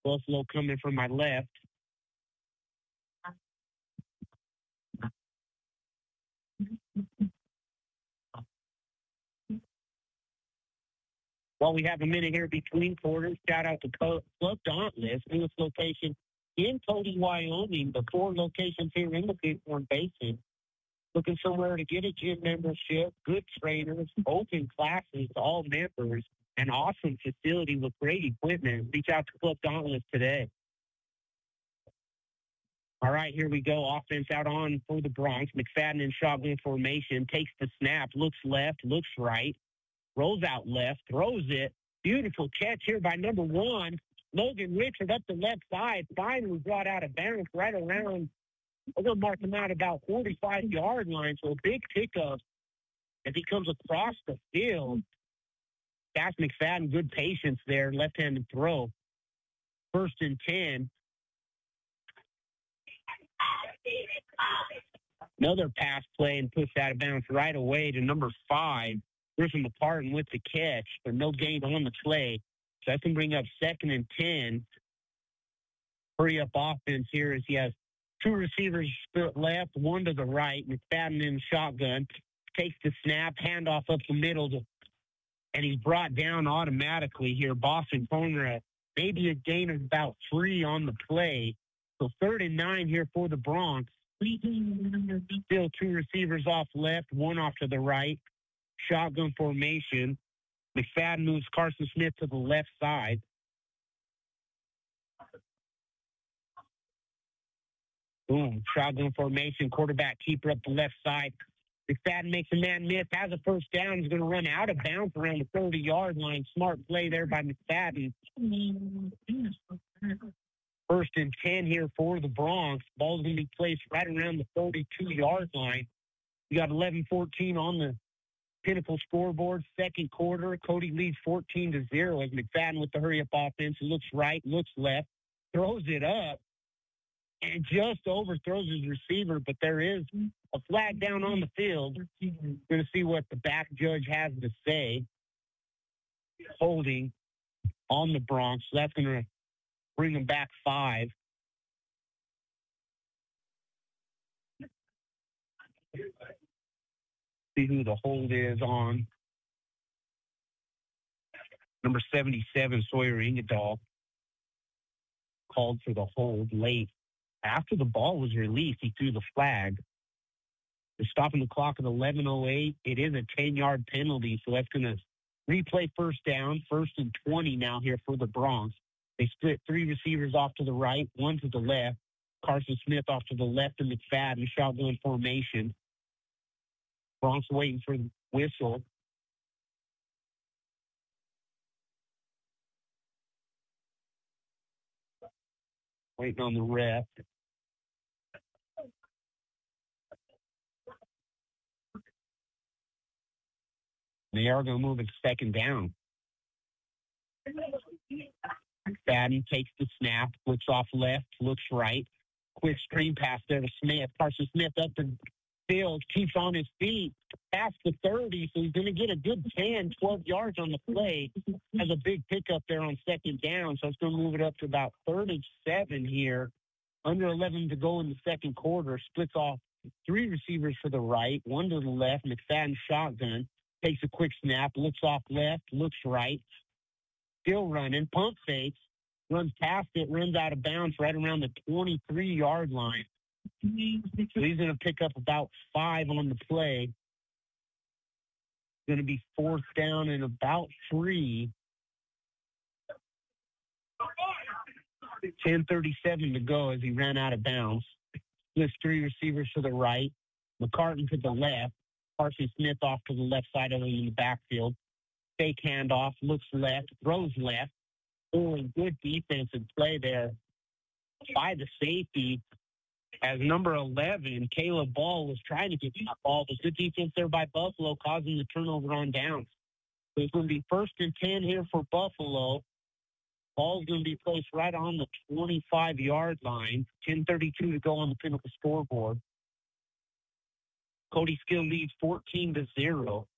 Buffalo coming from my left. While we have a minute here between quarters, shout out to Club Dauntless, newest location in Cody, Wyoming, the 4 locations here in the Bighorn Basin. Looking somewhere to get a gym membership, good trainers, open classes to all members, an awesome facility with great equipment. Reach out to Club Dauntless today. All right, here we go. Offense out on for the Bronx. McFadden in shotgun formation, takes the snap, looks left, looks right, rolls out left, throws it. Beautiful catch here by number 1. Logan Richard up the left side, finally brought out of bounds right around, I'm going to mark him out about 45-yard line, so a big pickup as he comes across the field. Cass McFadden, good patience there, left-handed throw. 1st and 10. Another pass play and push out of bounds right away to number 5. Griffin McParton with the catch, but no gain on the play. So that can bring up 2nd and 10. Hurry up offense here as he has 2 receivers split left, 1 to the right. McFadden in shotgun, takes the snap, handoff up the middle, and he's brought down automatically here. Boston Conrad, maybe a gain of about 3 on the play. So 3rd and 9 here for the Bronx. Still 2 receivers off left, 1 off to the right. Shotgun formation. McFadden moves Carson Smith to the left side. Boom. Shotgun formation. Quarterback keeper up the left side. McFadden makes a man miss. Has a 1st down. He's going to run out of bounds around the 30-yard line. Smart play there by McFadden. 1st and 10 here for the Bronx. Ball's going to be placed right around the 32-yard line. You got 11-14 on the Pinnacle scoreboard. 2nd quarter, Cody leads 14-0 as McFadden with the hurry-up offense. Looks right, looks left, throws it up, and just overthrows his receiver, but there is a flag down on the field. Going to see what the back judge has to say. Holding on the Bronx. So that's going to bring them back 5. See who the hold is on. Number 77, Sawyer Ingedahl, called for the hold late. After the ball was released, he threw the flag. They're stopping the clock at 11:08. It is a 10-yard penalty, so that's going to replay 1st down. 1st and 20 now here for the Bronx. They split 3 receivers off to the right, 1 to the left. Carson Smith off to the left and McFadden, shotgun formation. Bronx waiting for the whistle. Waiting on the ref. They are going to move it 2nd down. McFadden takes the snap, looks off left, looks right. Quick screen pass there to Smith. Carson Smith up the field, keeps on his feet, past the 30, so he's going to get a good 10, 12 yards on the play. Has a big pickup there on 2nd down, so it's going to move it up to about 3rd and 7 here. Under 11 to go in the 2nd quarter. Splits off 3 receivers to the right, 1 to the left. McFadden shotgun, takes a quick snap, looks off left, looks right. Still running, pump fakes, runs past it, runs out of bounds right around the 23-yard line. So he's going to pick up about 5 on the play. Going to be 4th down and about 3. 10:37 to go as he ran out of bounds. Splits 3 receivers to the right, McCartan to the left, Carson Smith off to the left side of him in the backfield. Fake handoff, looks left, throws left. Good defensive play there by the safety as number 11, Caleb Ball, was trying to get that ball. But good defense there by Buffalo, causing the turnover on downs. So it's going to be 1st and 10 here for Buffalo. Ball's going to be placed right on the 25-yard line. 10:32 to go on the Pinnacle scoreboard. Cody still leads 14-0.